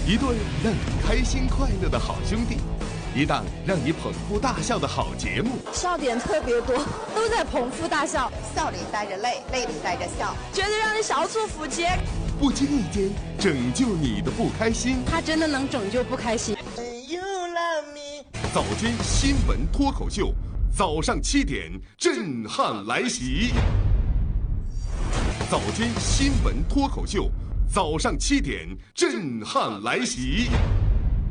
一对让你开心快乐的好兄弟，一档让你捧腹大笑的好节目。 笑点特别多，都在捧腹大笑， 笑里带着泪，泪里带着笑， 绝对让人小肚腹结。 不经意间拯救你的不开心， 他真的能拯救不开心。 早间新闻脱口秀，早上7点震撼来袭。早间新闻脱口秀，早上7点震撼来袭。